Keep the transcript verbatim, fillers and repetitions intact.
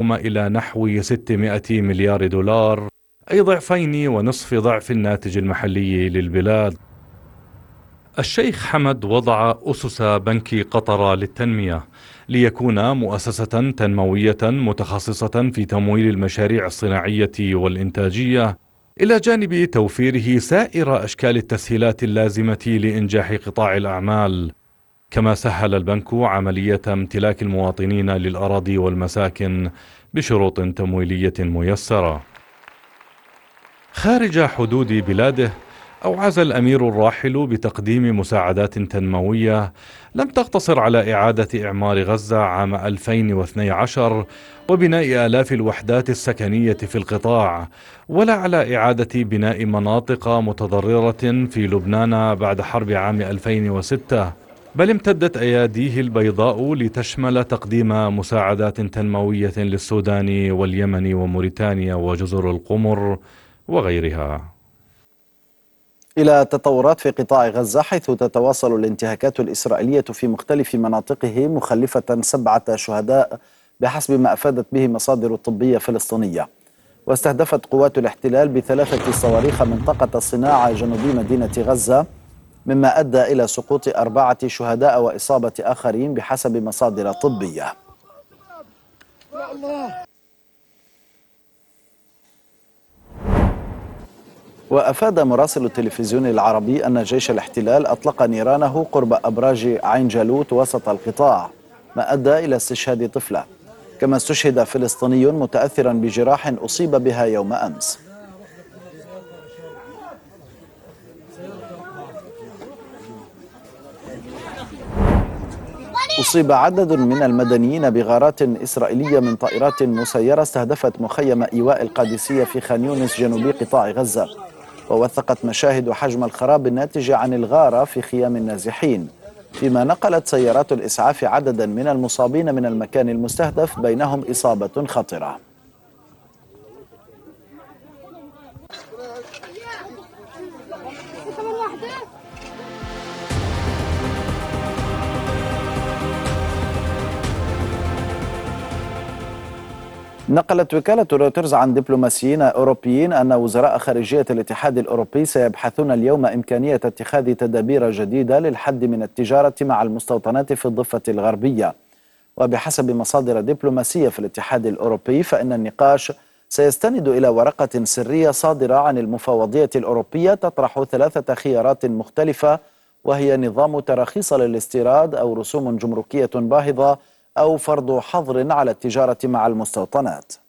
اليوم إلى نحو ستمائة مليار دولار، أي ضعفين ونصف ضعف الناتج المحلي للبلاد. الشيخ حمد وضع أسس بنك قطر للتنمية ليكون مؤسسة تنموية متخصصة في تمويل المشاريع الصناعية والإنتاجية، إلى جانب توفيره سائر أشكال التسهيلات اللازمة لإنجاح قطاع الأعمال. كما سهل البنك عملية امتلاك المواطنين للأراضي والمساكن بشروط تمويلية ميسرة. خارج حدود بلاده، أوعز الأمير الراحل بتقديم مساعدات تنموية لم تقتصر على إعادة إعمار غزة عام ألفين واثني عشر وبناء آلاف الوحدات السكنية في القطاع، ولا على إعادة بناء مناطق متضررة في لبنان بعد حرب عام ألفين وستة، بل امتدت أياديه البيضاء لتشمل تقديم مساعدات تنموية للسودان واليمن وموريتانيا وجزر القمر وغيرها. إلى تطورات في قطاع غزة، حيث تتواصل الانتهاكات الإسرائيلية في مختلف مناطقه مخلفة سبعة شهداء بحسب ما أفادت به مصادر طبية فلسطينية. واستهدفت قوات الاحتلال بثلاثة صواريخ منطقة الصناعة جنوبي مدينة غزة، مما أدى إلى سقوط أربعة شهداء وإصابة آخرين بحسب مصادر طبية. وأفاد مراسل التلفزيون العربي أن جيش الاحتلال أطلق نيرانه قرب أبراج عين جالوت وسط القطاع، ما أدى إلى استشهاد طفلة. كما استشهد فلسطيني متأثرا بجراح أصيب بها يوم أمس. أصيب عدد من المدنيين بغارات إسرائيلية من طائرات مسيرة استهدفت مخيم إيواء القادسية في خان يونس جنوبي قطاع غزة. ووثقت مشاهد حجم الخراب الناتج عن الغارة في خيام النازحين، فيما نقلت سيارات الإسعاف عددا من المصابين من المكان المستهدف، بينهم إصابة خطرة. نقلت وكالة رويترز عن دبلوماسيين أوروبيين أن وزراء خارجية الاتحاد الأوروبي سيبحثون اليوم إمكانية اتخاذ تدابير جديدة للحد من التجارة مع المستوطنات في الضفة الغربية. وبحسب مصادر دبلوماسية في الاتحاد الأوروبي، فإن النقاش سيستند إلى ورقة سرية صادرة عن المفوضية الأوروبية تطرح ثلاثة خيارات مختلفة، وهي نظام تراخيص للاستيراد أو رسوم جمركية باهظة أو فرض حظر على التجارة مع المستوطنات.